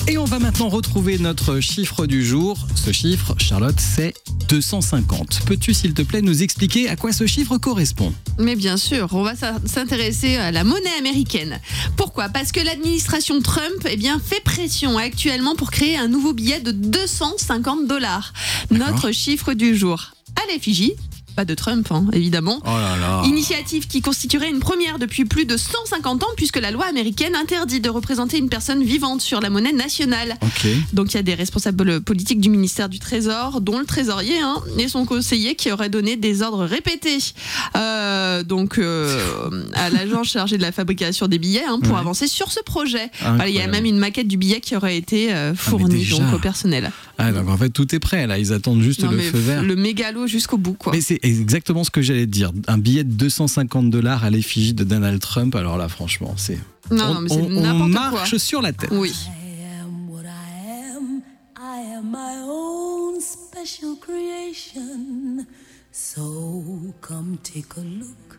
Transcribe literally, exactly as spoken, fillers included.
Et on va maintenant retrouver notre chiffre du jour. Ce chiffre, Charlotte, c'est deux cent cinquante. Peux-tu, s'il te plaît, nous expliquer à quoi ce chiffre correspond ? Mais bien sûr, on va s'intéresser à la monnaie américaine. Pourquoi ? Parce que l'administration Trump eh bien, fait pression actuellement pour créer un nouveau billet de deux cent cinquante dollars. Notre chiffre du jour. À l'effigie, pas de Trump, hein, évidemment. Oh là là. Initiative qui constituerait une première depuis plus de cent cinquante ans, puisque la loi américaine interdit de représenter une personne vivante sur la monnaie nationale. Okay. Donc il y a des responsables politiques du ministère du Trésor, dont le trésorier hein, et son conseiller, qui auraient donné des ordres répétés euh, donc, euh, à l'agent chargé de la fabrication des billets hein, pour ouais. avancer sur ce projet. Voilà, il y a même une maquette du billet qui aurait été euh, fournie ah, donc, au personnel. Ah, donc en fait tout est prêt là, ils attendent juste non, le feu vert. Le mégalo jusqu'au bout quoi. Mais c'est exactement ce que j'allais te dire. Un billet de deux cent cinquante dollars à l'effigie de Donald Trump. Alors là, franchement, c'est. Non, on, non, mais c'est on, n'importe on marche quoi. sur la tête. Oui. I am what I am. I am my own special creation. So come take a look